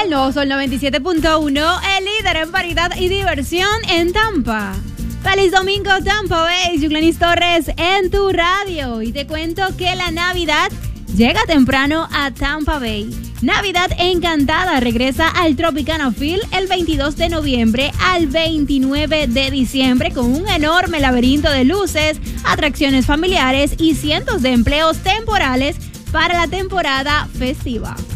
No, Sol 97.1, el líder en variedad y diversión en Tampa. Feliz domingo, Tampa Bay. Yuclanis Torres en tu radio. Y te cuento que la Navidad llega temprano a Tampa Bay. Navidad Encantada regresa al Tropicana Field el 22 de noviembre al 29 de diciembre con un enorme laberinto de luces, atracciones familiares y cientos de empleos temporales para la temporada festiva.